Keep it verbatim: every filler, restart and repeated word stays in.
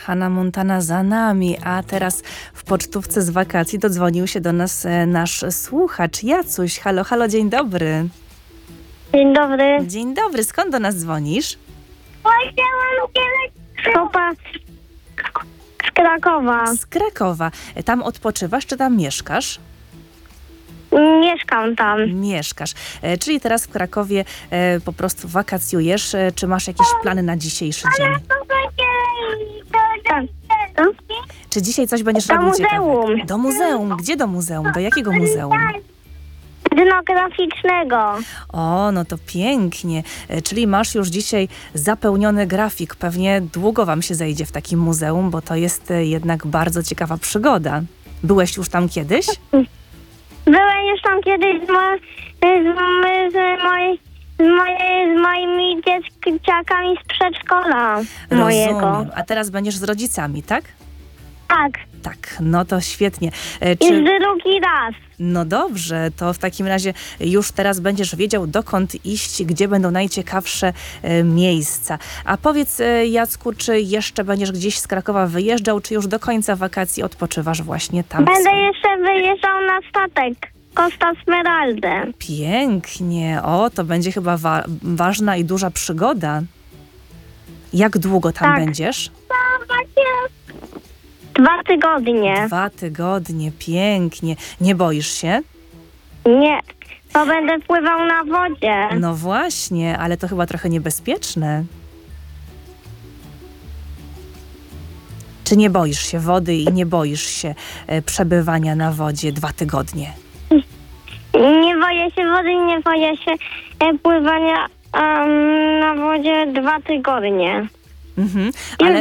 Hannah Montana za nami, a teraz w pocztówce z wakacji dodzwonił się do nas e, nasz słuchacz Jacuś. Halo, halo, dzień dobry. Dzień dobry. Dzień dobry, skąd do nas dzwonisz? Chopa z Krakowa. Z Krakowa. E, Tam odpoczywasz, czy tam mieszkasz? Mieszkam tam. Mieszkasz. E, Czyli teraz w Krakowie e, po prostu wakacjujesz. E, Czy masz jakieś plany na dzisiejszy dzień? Tak. Czy dzisiaj coś będziesz Do robił muzeum. ciekawego? Do muzeum. Gdzie do muzeum? Do jakiego muzeum? Etnograficznego. O, no to pięknie. E, Czyli masz już dzisiaj zapełniony grafik. Pewnie długo wam się zejdzie w takim muzeum, bo to jest e, jednak bardzo ciekawa przygoda. Byłeś już tam kiedyś? Byłem już tam kiedyś z, mo- z, m- z, moj- z, moje- z moimi dzieciakami z przedszkola mojego. Rozumiem. A teraz będziesz z rodzicami, tak? Tak. Tak, no to świetnie. E, Już Czy... drugi raz. No dobrze, to w takim razie już teraz będziesz wiedział, dokąd iść, gdzie będą najciekawsze e, miejsca. A powiedz, e, Jacku, czy jeszcze będziesz gdzieś z Krakowa wyjeżdżał, czy już do końca wakacji odpoczywasz właśnie tam? w Będę swoim- jeszcze wyjeżdżał na statek Costa Smeralda. Pięknie. O, to będzie chyba wa- ważna i duża przygoda. Jak długo tam Tak. będziesz? Dwa tygodnie. Dwa tygodnie. Pięknie. Nie boisz się? Nie, to będę pływał na wodzie. No właśnie, ale to chyba trochę niebezpieczne. Czy nie boisz się wody i nie boisz się e, przebywania na wodzie dwa tygodnie? Nie boję się wody, nie boję się e, pływania em, na wodzie dwa tygodnie. Mhm. Już Ale